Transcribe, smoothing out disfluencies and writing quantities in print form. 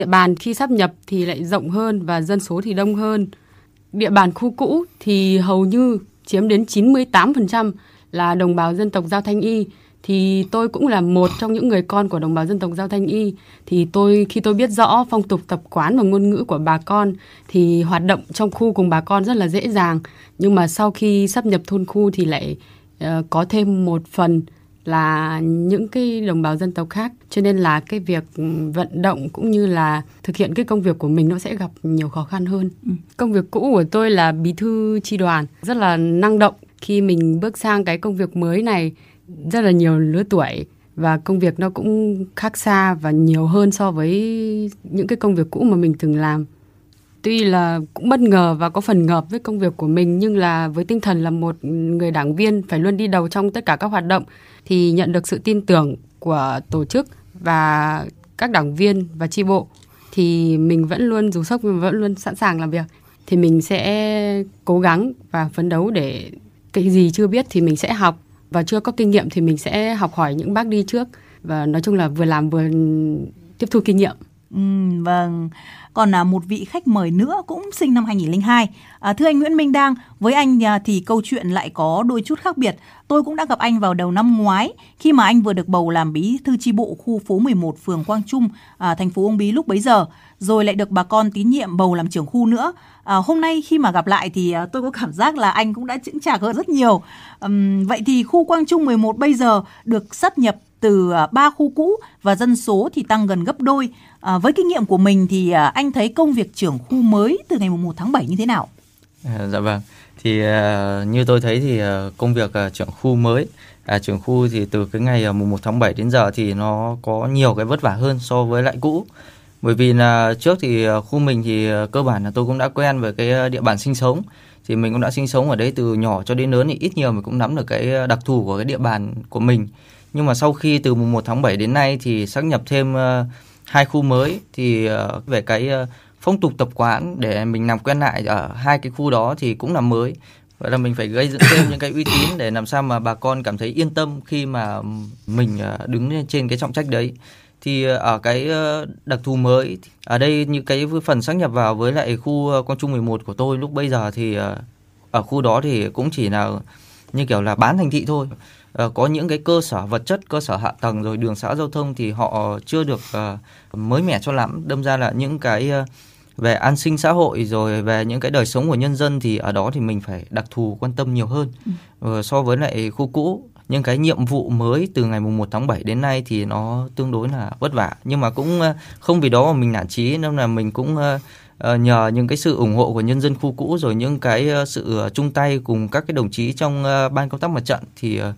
Địa bàn khi sáp nhập thì lại rộng hơn và dân số thì đông hơn. Địa bàn khu cũ thì hầu như chiếm đến 98% là đồng bào dân tộc Dao Thanh Y. Thì tôi cũng là một trong những người con của đồng bào dân tộc Dao Thanh Y. Thì khi tôi biết rõ phong tục tập quán và ngôn ngữ của bà con thì hoạt động trong khu cùng bà con rất là dễ dàng. Nhưng mà sau khi sáp nhập thôn khu thì lại có thêm một phần là những cái đồng bào dân tộc khác, cho nên là cái việc vận động cũng như là thực hiện cái công việc của mình nó sẽ gặp nhiều khó khăn hơn. Công việc cũ của tôi là bí thư chi đoàn, rất là năng động. Khi mình bước sang cái công việc mới này, rất là nhiều lứa tuổi và công việc nó cũng khác xa và nhiều hơn so với những cái công việc cũ mà mình từng làm. Tuy là cũng bất ngờ và có phần ngợp với công việc của mình, nhưng là với tinh thần là một người đảng viên phải luôn đi đầu trong tất cả các hoạt động thì nhận được sự tin tưởng của tổ chức và các đảng viên và chi bộ thì mình vẫn luôn dù sốc, mình vẫn luôn sẵn sàng làm việc. Thì mình sẽ cố gắng và phấn đấu để cái gì chưa biết thì mình sẽ học, và chưa có kinh nghiệm thì mình sẽ học hỏi những bác đi trước, và nói chung là vừa làm vừa tiếp thu kinh nghiệm. Vâng. Còn một vị khách mời nữa cũng sinh năm 2002. Thưa anh Nguyễn Minh Đang, với anh thì câu chuyện lại có đôi chút khác biệt. Tôi cũng đã gặp anh vào đầu năm ngoái khi mà anh vừa được bầu làm bí thư chi bộ khu phố 11 phường Quang Trung, thành phố Uông Bí lúc bấy giờ, rồi lại được bà con tín nhiệm bầu làm trưởng khu nữa. Hôm nay khi mà gặp lại thì tôi có cảm giác là anh cũng đã chững chạc hơn rất nhiều. Vậy thì khu Quang Trung 11 bây giờ được sáp nhập từ 3 khu cũ và dân số thì tăng gần gấp đôi. Với kinh nghiệm của mình thì anh thấy công việc trưởng khu mới từ ngày 1 tháng 7 như thế nào? Dạ vâng, thì như tôi thấy thì công việc trưởng khu mới, trưởng khu thì từ cái ngày 1 tháng 7 đến giờ thì nó có nhiều cái vất vả hơn so với lại cũ. Bởi vì là trước thì khu mình thì cơ bản là tôi cũng đã quen với cái địa bàn sinh sống. Thì mình cũng đã sinh sống ở đấy từ nhỏ cho đến lớn thì ít nhiều mình cũng nắm được cái đặc thù của cái địa bàn của mình. Nhưng mà sau khi từ 1 tháng 7 đến nay thì sáp nhập thêm 2 khu mới thì về cái phong tục tập quán để mình làm quen lại ở 2 cái khu đó thì cũng là mới. Vậy là mình phải gây dựng thêm những cái uy tín để làm sao mà bà con cảm thấy yên tâm khi mà mình đứng trên cái trọng trách đấy. Thì ở cái đặc thù mới, ở đây những cái phần sáp nhập vào với lại khu Quang Trung 11 của tôi lúc bây giờ thì ở khu đó thì cũng chỉ là như kiểu là bán thành thị thôi. Có những cái cơ sở vật chất, cơ sở hạ tầng rồi đường xá giao thông thì họ chưa được mới mẻ cho lắm. Đâm ra là những cái về an sinh xã hội rồi về những cái đời sống của nhân dân thì ở đó thì mình phải đặc thù quan tâm nhiều hơn so với lại khu cũ. Những cái nhiệm vụ mới từ ngày 1 tháng 7 đến nay thì nó tương đối là vất vả. Nhưng mà cũng không vì đó mà mình nản chí, nên là mình cũng nhờ những cái sự ủng hộ của nhân dân khu cũ rồi những cái sự chung tay cùng các cái đồng chí trong ban công tác mặt trận thì